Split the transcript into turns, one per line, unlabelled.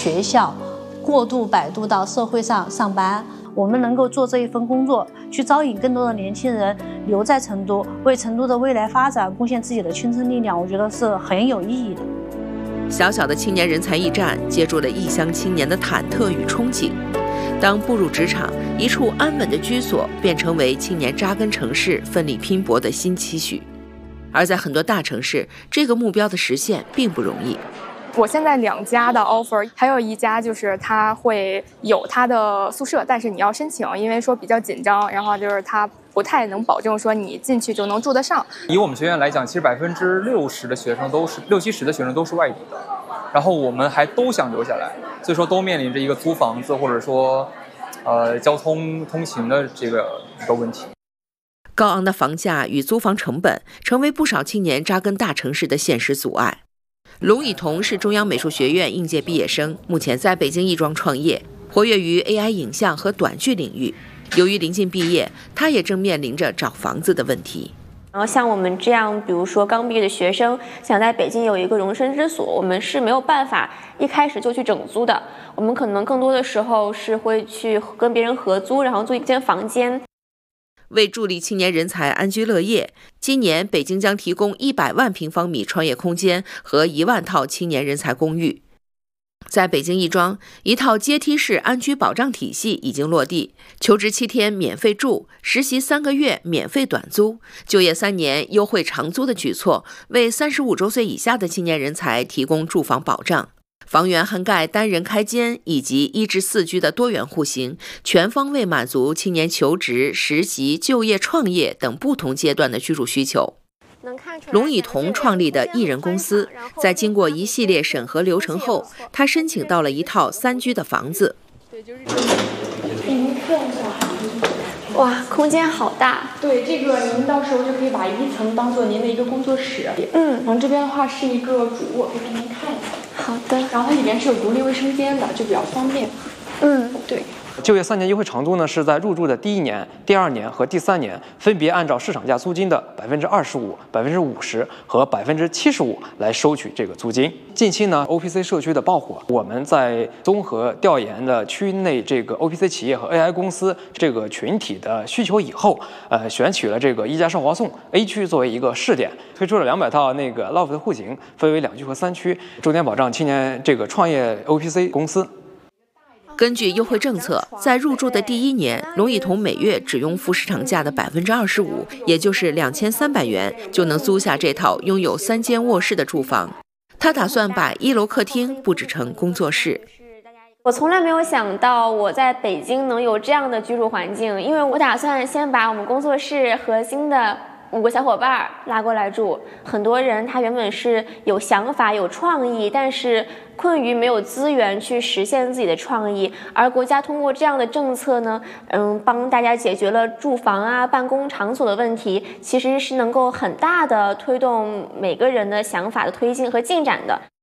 学校过渡摆渡到社会上上班。我们能够做这一份工作，去招引更多的年轻人留在成都，为成都的未来发展贡献自己的青春力量，我觉得是很有意义的。
小小的青年人才驿站接住了异乡青年的忐忑与憧憬。当步入职场，一处安稳的居所便成为青年扎根城市、奋力拼搏的新期许。而在很多大城市，这个目标的实现并不容易。
我现在2家的 offer， 还有一家就是它会有它的宿舍，但是你要申请，因为说比较紧张，然后就是它不太能保证说你进去就能住得上。
以我们学院来讲，其实60%的学生都是60-70%的学生都是外地的，然后我们还都想留下来，所以说都面临着一个租房子或者说交通通勤的这个一个问题。
高昂的房价与租房成本成为不少青年扎根大城市的现实阻碍。龙以彤是中央美术学院应届毕业生，目前在北京亦庄创业，活跃于 AI 影像和短剧领域。由于临近毕业，他也正面临着找房子的问题。
然后像我们这样，比如说刚毕业的学生，想在北京有一个容身之所，我们是没有办法一开始就去整租的。我们可能更多的时候是会去跟别人合租，然后租一间房间。
为助力青年人才安居乐业，今年北京将提供100万平方米创业空间和1万套青年人才公寓。在北京亦庄，一套阶梯式安居保障体系已经落地，求职7天免费住，实习3个月免费短租，就业3年优惠长租的举措，为35周岁以下的青年人才提供住房保障。房源涵盖单人开间以及1至4居的多元户型，全方位满足青年求职、实习、就业、创业等不同阶段的居住需求。龙以彤创立的艺人公司，在经过一系列审核流程后，他申请到了一套3居的房子。
哇，空间好大！
对，这个您到时候就可以把1层当做您的一个工作室。然后这边的话是一个主卧，可以给您看一下。
好的。
然后它里面是有独立卫生间的，就比较方便。对。
就业3年优惠长租呢，是在入住的第1年、第2年和第3年，分别按照市场价租金的25%、50%和75%来收取这个租金。近期呢 ，OPC 社区的爆火，我们在综合调研的区内这个 OPC 企业和 AI 公司这个群体的需求以后，选取了这个一加少华颂 A 区作为一个试点，推出了200套那个 LOFT 的户型，分为2居和3区，重点保障青年这个创业 OPC 公司。
根据优惠政策，在入住的第1年，龙以彤每月只用付市场价的25%，也就是2300元，就能租下这套拥有3间卧室的住房。他打算把1楼客厅布置成工作室。
我从来没有想到我在北京能有这样的居住环境，因为我打算先把我们工作室核心的5个小伙伴拉过来住。很多人他原本是有想法有创意，但是困于没有资源去实现自己的创意，而国家通过这样的政策呢，帮大家解决了住房啊、办公场所的问题，其实是能够很大的推动每个人的想法的推进和进展的。